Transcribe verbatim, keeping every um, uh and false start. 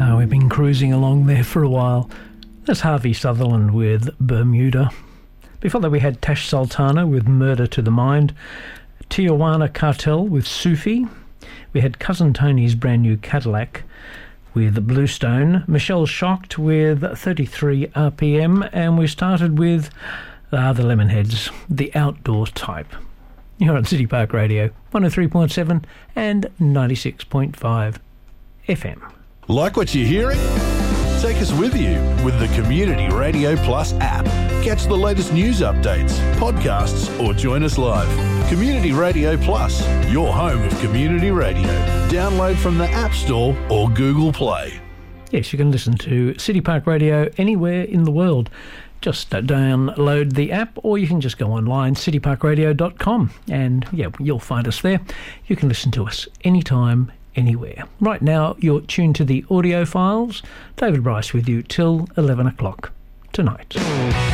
Oh, we've been cruising along there for a while. That's Harvey Sutherland with Bermuda. Before that we had Tash Sultana with Murder to the Mind, Tijuana Cartel with Sufi. We had Cousin Tony's brand new Cadillac with Bluestone, Michelle Shocked with thirty-three R P M, and we started with uh, the Lemonheads, the Outdoor Type. You're on City Park Radio, one oh three point seven and ninety-six point five F M. Like what you're hearing? Take us with you with the Community Radio Plus app. Catch the latest news updates, podcasts, or join us live. Community Radio Plus, your home of community radio. Download from the App Store or Google Play. Yes, you can listen to City Park Radio anywhere in the world. Just uh, download the app, or you can just go online, city park radio dot com, and yeah, you'll find us there. You can listen to us anytime, anywhere. Right now, you're tuned to the audio files. David Bryce with you till eleven o'clock tonight.